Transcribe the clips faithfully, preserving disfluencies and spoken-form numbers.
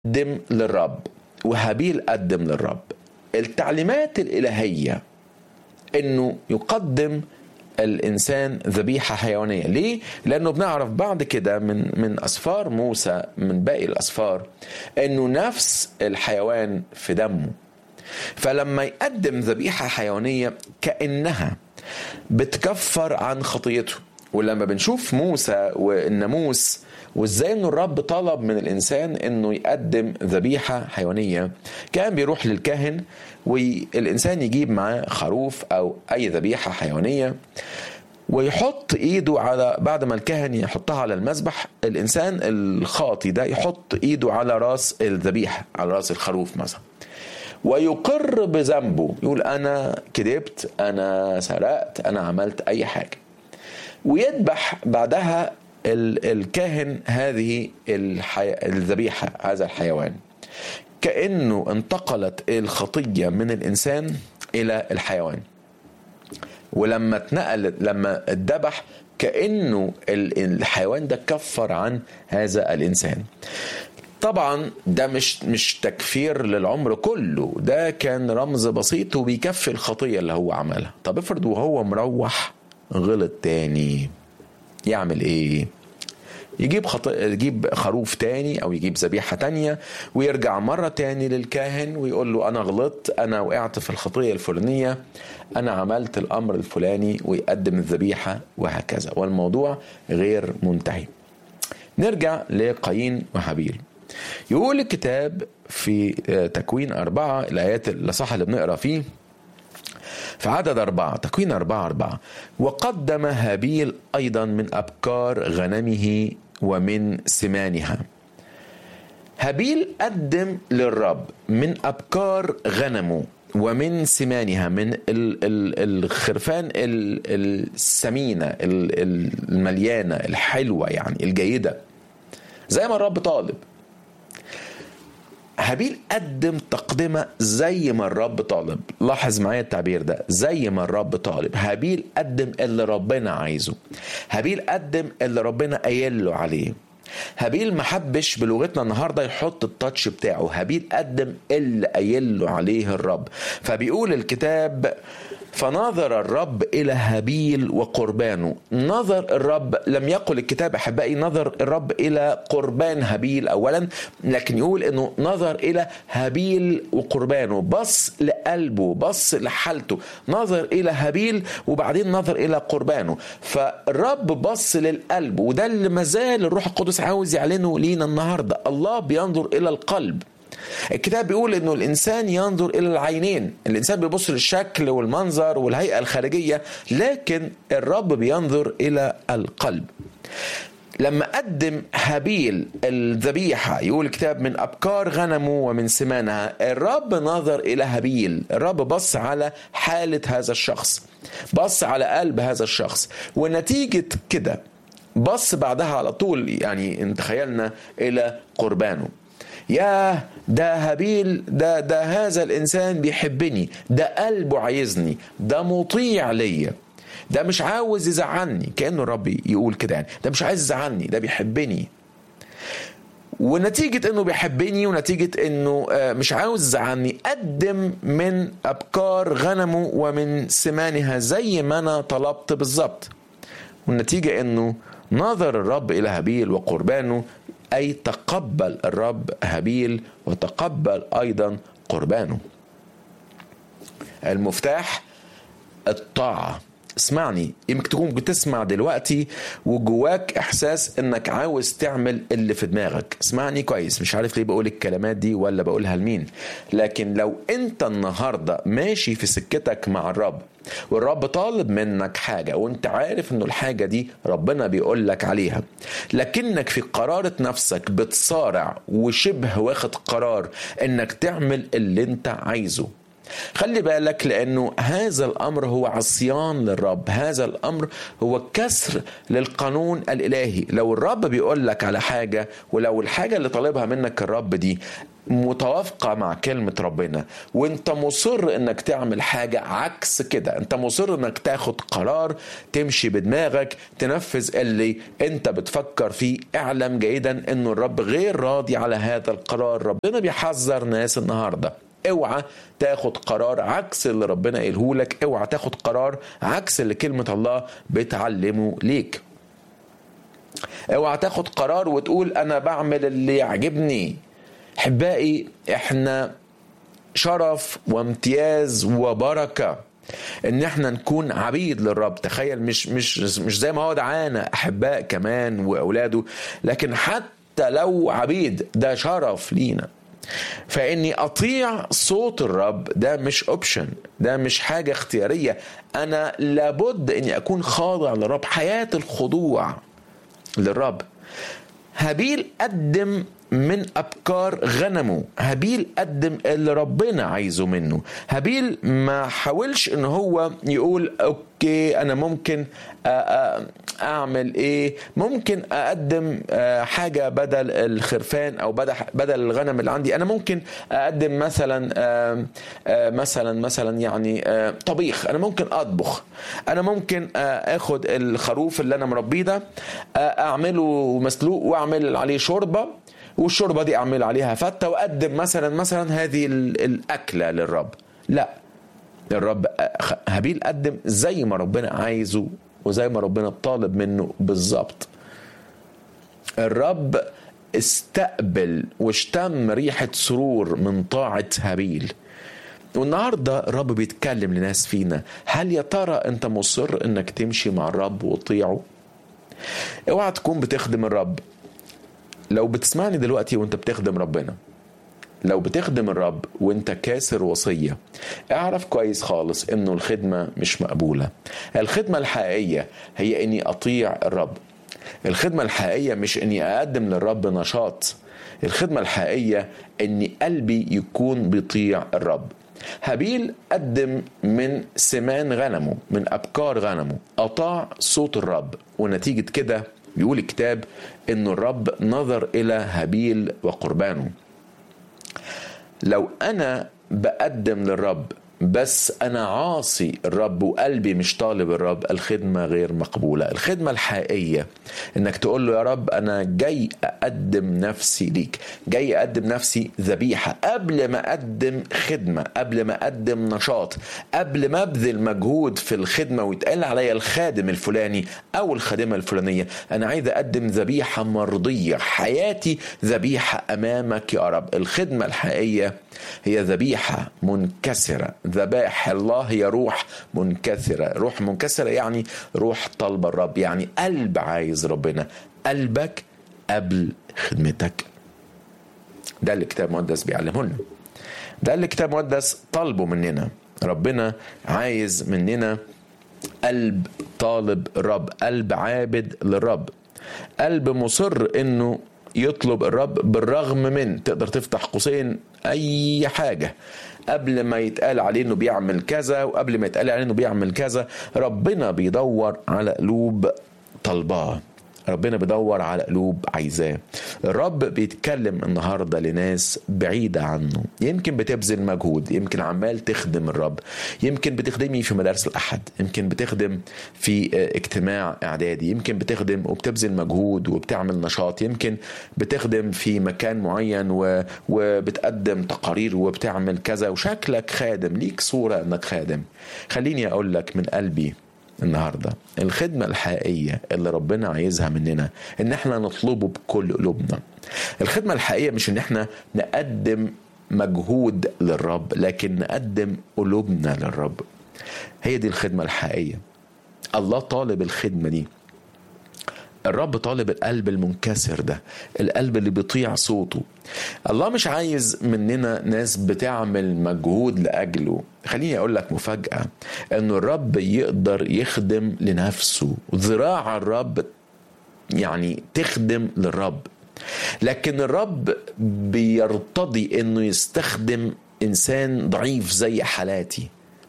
قدم للرب وهابيل قدم للرب. التعليمات الإلهية انه يقدم الانسان ذبيحة حيوانية. ليه؟ لانه بنعرف بعد كده من من اسفار موسى، من باقي الاسفار، انه نفس الحيوان في دمه، فلما يقدم ذبيحة حيوانية كأنها بتكفر عن خطيته. ولما بنشوف موسى والناموس وازاي انه الرب طلب من الانسان انه يقدم ذبيحة حيوانية، كان بيروح للكاهن والانسان يجيب معاه خروف او اي ذبيحة حيوانية ويحط ايده على، بعد ما الكاهن يحطها على المذبح، الانسان الخاطي ده يحط ايده على راس الذبيحة، على راس الخروف مثلا، ويقر بذنبه، يقول انا كذبت، انا سرقت، انا عملت اي حاجة، ويذبح بعدها الكاهن هذه الحي... الذبيحة، هذا الحيوان، كأنه انتقلت الخطية من الإنسان إلى الحيوان. ولما اتنقل، لما اتذبح، كأنه الحيوان ده كفر عن هذا الإنسان. طبعا ده مش مش تكفير للعمر كله، ده كان رمز بسيط وبيكفي الخطية اللي هو عملها. طب افرض وهو مروح غلط تاني، يعمل ايه؟ يجيب خط... يجيب خروف تاني او يجيب ذبيحة تانية ويرجع مرة تاني للكاهن ويقول له انا غلطت، انا وقعت في الخطية الفلانية، انا عملت الامر الفلاني، ويقدم الذبيحة، وهكذا، والموضوع غير منتهي. نرجع لقايين وهابيل. يقول الكتاب في تكوين أربعة، الآيات الأصح اللي بنقرأ فيه في عدد أربعة، تكوين أربعة أربعة: وقدم هابيل أيضا من أبكار غنمه ومن سمانها. هابيل قدم للرب من أبكار غنمه ومن سمانها، من الخرفان السمينة المليانة الحلوة، يعني الجيدة، زي ما الرب طالب. هابيل قدم تقدمة زي ما الرب طالب. لاحظ معايا التعبير ده، زي ما الرب طالب. هابيل قدم اللي ربنا عايزه، هابيل قدم اللي ربنا قايل له عليه. هابيل ما حبش بلغتنا النهاردة يحط التاتش بتاعه، هابيل قدم اللي قايل له عليه الرب. فبيقول الكتاب: فنظر الرب إلى هابيل وقربانه. نظر الرب، لم يقل الكتاب أحبائي نظر الرب إلى قربان هابيل أولا، لكن يقول إنه نظر إلى هابيل وقربانه، بص لقلبه، بص لحالته، نظر إلى هابيل وبعدين نظر إلى قربانه. فالرب بص للقلب، وده اللي مازال الروح القدس عاوز يعلنه لينا النهاردة. الله بينظر إلى القلب. الكتاب بيقول انه الانسان ينظر الى العينين، الانسان بيبص للشكل والمنظر والهيئة الخارجية، لكن الرب بينظر الى القلب. لما قدم هابيل الذبيحة، يقول الكتاب من أبكار غنمه ومن سمانها، الرب نظر إلى هابيل، الرب بص على حالة هذا الشخص، بص على قلب هذا الشخص، ونتيجة كده بص بعدها على طول، يعني ان تخيلنا إلى قربانه. يا ده هابيل، ده ده هذا الإنسان بيحبني، ده قلبه عايزني، ده مطيع ليا، ده مش عاوز يزعلني. كأنه الرب يقول كده، يعني ده مش عايز يزعلني، ده بيحبني. ونتيجة انه بيحبني ونتيجة انه مش عاوز يزعلني، قدم من أبكار غنمه ومن سمانها زي ما انا طلبت بالظبط. والنتيجة انه نظر الرب إلى هابيل وقربانه، أي تقبل الرب هابيل وتقبل أيضا قربانه. المفتاح الطاعة. اسمعني، يمكن تكون بتسمع دلوقتي وجواك إحساس إنك عاوز تعمل اللي في دماغك. اسمعني كويس، مش عارف ليه بقول الكلمات دي ولا بقولها لمين، لكن لو أنت النهاردة ماشي في سكتك مع الرب والرب طالب منك حاجة وانت عارف انه الحاجة دي ربنا بيقول لك عليها، لكنك في قرارة نفسك بتصارع وشبه واخد قرار انك تعمل اللي انت عايزه، خلي بالك، لأنه هذا الأمر هو عصيان للرب، هذا الأمر هو كسر للقانون الإلهي. لو الرب بيقول لك على حاجة، ولو الحاجة اللي طالبها منك الرب دي متوافقة مع كلمة ربنا، وانت مصر انك تعمل حاجة عكس كده، انت مصر انك تاخد قرار تمشي بدماغك تنفذ اللي انت بتفكر فيه، اعلم جيدا انه الرب غير راضي على هذا القرار. ربنا بيحذر ناس النهاردة، اوعى تاخد قرار عكس اللي ربنا قاله لك، اوعى تاخد قرار عكس اللي كلمة الله بتعلمه ليك، اوعى تاخد قرار وتقول انا بعمل اللي يعجبني. احبائي، احنا شرف وامتياز وبركة ان احنا نكون عبيد للرب. تخيل، مش مش مش زي ما هو دعانا احباء كمان واولاده، لكن حتى لو عبيد ده شرف لينا. فاني اطيع صوت الرب ده مش اوبشن، ده مش حاجة اختيارية، انا لابد اني اكون خاضع للرب، حياة الخضوع للرب. هابيل قدم من أبكار غنمه، هابيل قدم اللي ربنا عايزه منه. هابيل ما حاولش ان هو يقول اوكي انا ممكن اعمل ايه، ممكن اقدم حاجة بدل الخرفان او بدل الغنم اللي عندي، انا ممكن اقدم مثلا مثلا مثلا يعني طبيخ، انا ممكن اطبخ، انا ممكن اخد الخروف اللي انا مربيه ده اعمله مسلوق واعمل عليه شوربة، والشوربة دي أعمل عليها فتة وأقدم مثلا مثلا هذه الأكلة للرب. لا، الرب هابيل قدم زي ما ربنا عايزه وزي ما ربنا طالب منه بالظبط. الرب استقبل واشتم ريحة سرور من طاعة هابيل. والنهاردة الرب بيتكلم لناس فينا، هل يا ترى أنت مصر أنك تمشي مع الرب وتطيعه؟ اوعى تكون بتخدم الرب. لو بتسمعني دلوقتي وانت بتخدم ربنا، لو بتخدم الرب وانت كاسر وصية، اعرف كويس خالص انه الخدمة مش مقبولة. الخدمة الحقيقية هي اني اطيع الرب. الخدمة الحقيقية مش اني اقدم للرب نشاط. الخدمة الحقيقية اني قلبي يكون بيطيع الرب. هابيل قدم من سمان غنمه، من أبكار غنمه، أطاع صوت الرب، ونتيجة كده بيقول الكتاب إن الرب نظر إلى هابيل وقربانه. لو أنا بقدم للرب بس أنا عاصي الرب وقلبي مش طالب الرب، الخدمة غير مقبولة. الخدمة الحقيقية إنك تقول له يا رب أنا جاي أقدم نفسي ليك، جاي أقدم نفسي ذبيحة، قبل ما أقدم خدمة، قبل ما أقدم نشاط، قبل ما أبذل مجهود في الخدمة ويتقال عليا الخادم الفلاني أو الخادمة الفلانية، أنا عايز أقدم ذبيحة مرضية، حياتي ذبيحة أمامك يا رب. الخدمة الحقيقية هي ذبيحة منكسرة. ذبائح الله هي روح منكسرة. روح منكسرة يعني روح طلب الرب، يعني قلب عايز ربنا، قلبك قبل خدمتك. ده اللي الكتاب المقدس بيعلمه لنا، ده اللي الكتاب المقدس طالبه مننا. ربنا عايز مننا قلب طالب الرب، قلب عابد للرب، قلب مصر انه يطلب الرب بالرغم من، تقدر تفتح قوسين، اي حاجة قبل ما يتقال عليه انه بيعمل كذا وقبل ما يتقال عليه انه بيعمل كذا. ربنا بيدور على قلوب طلباه، ربنا بيدور على قلوب عايزاه. الرب بيتكلم النهاردة لناس بعيدة عنه، يمكن بتبذل مجهود، يمكن عمال تخدم الرب، يمكن بتخدمي في مدارس الأحد، يمكن بتخدم في اجتماع إعدادي، يمكن بتخدم وبتبذل مجهود وبتعمل نشاط، يمكن بتخدم في مكان معين و... وبتقدم تقارير وبتعمل كذا وشكلك خادم، ليك صورة انك خادم. خليني اقول لك من قلبي النهاردة، الخدمة الحقيقية اللي ربنا عايزها مننا ان احنا نطلبه بكل قلوبنا. الخدمة الحقيقية مش ان احنا نقدم مجهود للرب، لكن نقدم قلوبنا للرب. هي دي الخدمة الحقيقية. الله طالب الخدمة دي، الرب طالب القلب المنكسر ده، القلب اللي بيطيع صوته. الله مش عايز مننا ناس بتعمل مجهود لأجله. خليني أقول لك مفاجأة، أنه الرب يقدر يخدم لنفسه، ذراع الرب يعني تخدم للرب، لكن الرب بيرتضي أنه يستخدم إنسان ضعيف زي حالاتي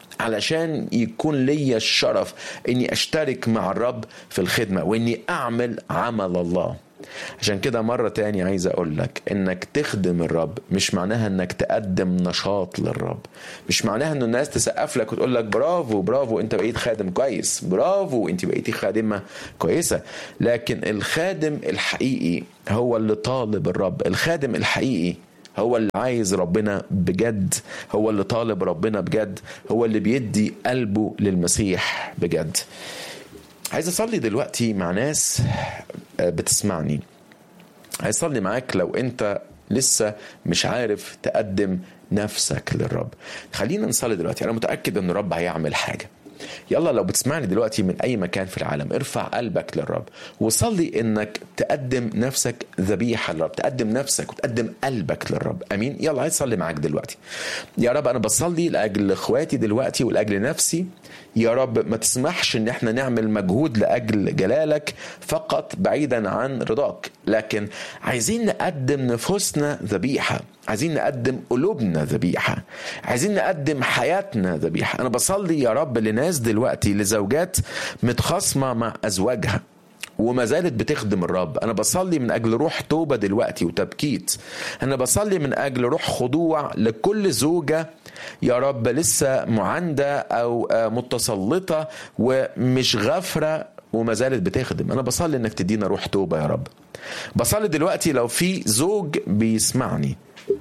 علشان يكون لي الشرف إني أشترك مع الرب في الخدمة وإني أعمل عمل الله. عشان كده مرة تاني عايز أقول لك إنك تخدم الرب مش معناها إنك تقدم نشاط للرب، مش معناها إنه الناس تسقف لك وتقول لك برافو برافو أنت بقيت خادم كويس، برافو أنت بقيتي خادمة كويسة. لكن الخادم الحقيقي هو اللي طالب الرب، الخادم الحقيقي هو اللي عايز ربنا بجد، هو اللي طالب ربنا بجد، هو اللي بيدي قلبه للمسيح بجد. عايز أصلي دلوقتي مع ناس بتسمعني، عايز أصلي معاك لو أنت لسه مش عارف تقدم نفسك للرب. خلينا نصلي دلوقتي، أنا متأكد أن الرب هيعمل حاجة. يلا لو بتسمعني دلوقتي من أي مكان في العالم ارفع قلبك للرب وصلي إنك تقدم نفسك ذبيحة للرب، تقدم نفسك وتقدم قلبك للرب. أمين. يلا عايز أصلي معاك دلوقتي. يا رب أنا بصلي لأجل إخواتي دلوقتي ولأجل نفسي. يا رب ما تسمحش إن احنا نعمل مجهود لأجل جلالك فقط بعيدا عن رضاك، لكن عايزين نقدم نفوسنا ذبيحة، عايزين نقدم قلوبنا ذبيحة، عايزين نقدم حياتنا ذبيحة. أنا بصلي يا رب لناس دلوقتي، لزوجات متخاصمة مع أزواجها وما زالت بتخدم الرب. أنا بصلي من أجل روح توبة دلوقتي وتبكيت. أنا بصلي من أجل روح خضوع لكل زوجة يا رب لسه معاندة أو متسلطة ومش غافرة وما زالت بتخدم. أنا بصلي إنك تدينا روح توبة يا رب. بصلي دلوقتي لو في زوج بيسمعني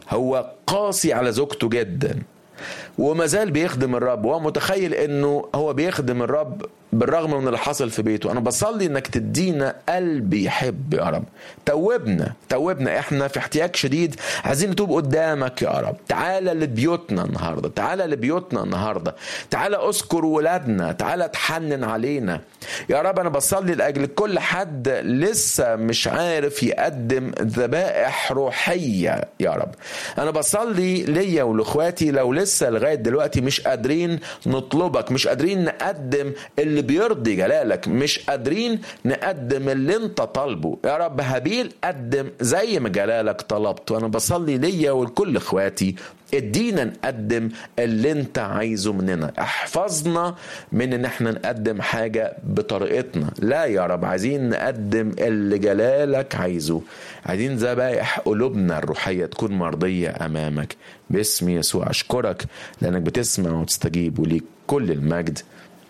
هو قاسي على زوجته جدا وما زال بيخدم الرب ومتخيل انه هو بيخدم الرب بالرغم من اللي حصل في بيته، انا بصلي انك تدينا قلب يحب يا رب. توبنا توبنا، احنا في احتياج شديد، عايزين نتوب قدامك يا رب. تعالى لبيوتنا النهارده، تعالى لبيوتنا النهارده، تعالى اذكر ولادنا، تعالى تحنن علينا يا رب. انا بصلي لاجل كل حد لسه مش عارف يقدم ذبائح روحيه يا رب. انا بصلي ليا ولاخواتي لو لسه لغايه دلوقتي مش قادرين نطلبك، مش قادرين نقدم اللي بيرضي جلالك، مش قادرين نقدم اللي انت طالبه يا رب. هابيل قدم زي ما جلالك طلبت، وانا بصلي ليا ولكل اخواتي ادينا نقدم اللي انت عايزه مننا. احفظنا من ان احنا نقدم حاجة بطريقتنا، لا يا رب، عايزين نقدم اللي جلالك عايزه، عايزين ذبائح قلوبنا الروحية تكون مرضية امامك. باسم يسوع اشكرك لانك بتسمع وتستجيب، وليك كل المجد.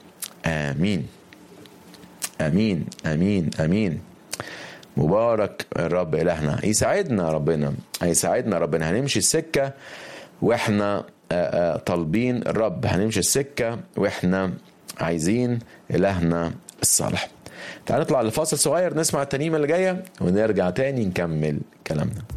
آمين آمين آمين آمين. مبارك الرب إلهنا. يساعدنا ربنا، هيساعدنا ربنا. هنمشي السكة وإحنا طالبين الرب، هنمشي السكة وإحنا عايزين إلهنا الصالح. تعال نطلع لفاصل صغير نسمع الترنيمة اللي جاية ونرجع تاني نكمل كلامنا.